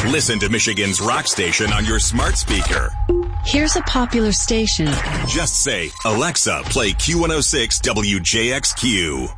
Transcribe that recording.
Listen to Michigan's rock station on your smart speaker. Here's a popular station. Just say, Alexa, play Q106 WJXQ.